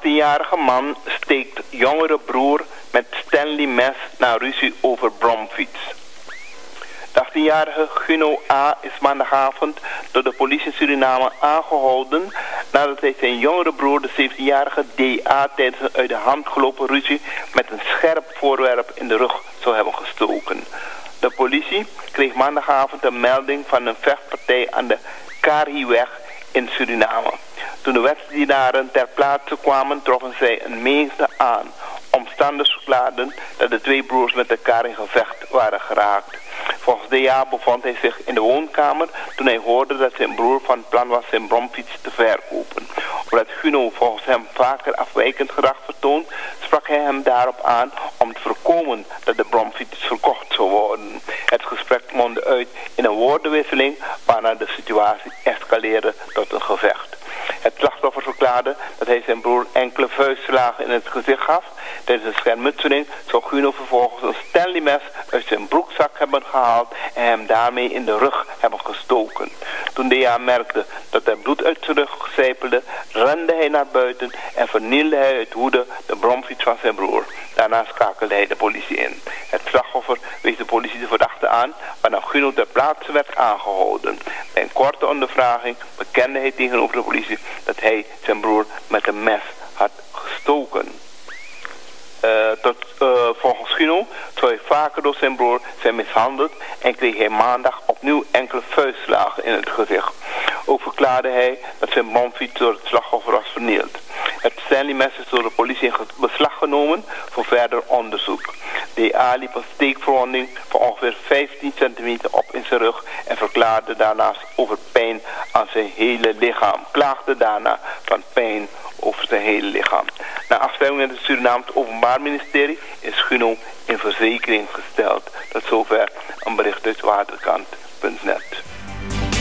18-jarige man steekt jongere broer met Stanley mes na ruzie over bromfiets. De 18-jarige Guno A. is maandagavond door de politie in Suriname aangehouden nadat hij zijn jongere broer, de 17-jarige D.A. tijdens een uit de hand gelopen ruzie met een scherp voorwerp in de rug zou hebben gestoken. De politie kreeg maandagavond een melding van een vechtpartij aan de Kariweg in Suriname. Toen de wetsdienaren ter plaatse kwamen, troffen zij een menigte aan. Omstanders verklaarden dat de twee broers met elkaar in gevecht waren geraakt. Volgens D.A. bevond hij zich in de woonkamer toen hij hoorde dat zijn broer van plan was zijn bromfiets te verkopen. Omdat Guno volgens hem vaker afwijkend gedrag vertoont, sprak hij hem daarop aan om te voorkomen dat de bromfiets verkocht zou worden. Het gesprek mondde uit in een woordenwisseling waarna de situatie escaleerde tot een gevecht. Het slachtoffer verklaarde dat hij zijn broer enkele vuistslagen in het gezicht gaf. Tijdens een schermutseling zou Guno vervolgens een Stanley mes uit zijn broekzak hebben gehaald en hem daarmee in de rug hebben gestoken. Toen D.A. merkte dat er bloed uit zijn rug sijpelde, rende hij naar buiten en vernielde hij uit woede de bromfiets van zijn broer. Daarna schakelde hij de politie in. Het slachtoffer wees de politie de verdachte aan, waarna Guno ter plaatse werd aangehouden. Bij een korte ondervraging bekende hij tegenover de politie dat hij zijn broer met een mes had gestoken. Volgens Guno zou hij vaker door zijn broer zijn mishandeld en kreeg hij maandag opnieuw enkele vuistslagen in het gezicht. Ook verklaarde hij dat zijn bromfiets door het slachtoffer was vernield. Het Stanley-mes is door de politie in beslag genomen voor verder onderzoek. D.A. liep een steekverwonding van ongeveer 15 centimeter op in zijn rug en verklaarde daarnaast over pijn aan zijn hele lichaam. Klaagde daarna van pijn over zijn hele lichaam. Na afstemming met het Surinaamse Openbaar Ministerie is Guno in verzekering gesteld. Tot zover een bericht uit waterkant.net.